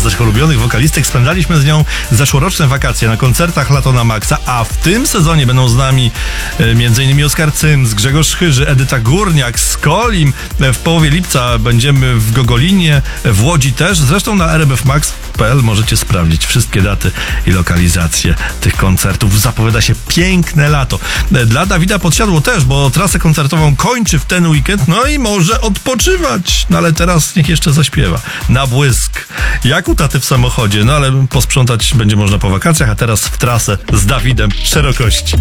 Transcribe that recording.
z naszych ulubionych wokalistek. Spędzaliśmy z nią zeszłoroczne wakacje na koncertach Lato na Maxa, a w tym sezonie będą z nami m.in. Oskar Cyms, Grzegorz Chyży, Edyta Górniak, Skolim. W połowie lipca będziemy w Gogolinie, w Łodzi też. Zresztą na rbfmax.pl możecie sprawdzić wszystkie daty i lokalizacje tych koncertów. Zapowiada się piękne lato. Dla Dawida Podsiadło też, bo trasę koncertową kończy w ten weekend, no i może odpoczywać. No ale teraz niech jeszcze zaśpiewa. Na błysk. Jak u taty w samochodzie, no ale posprzątać będzie można po wakacjach, a teraz w trasę z Dawidem szerokości.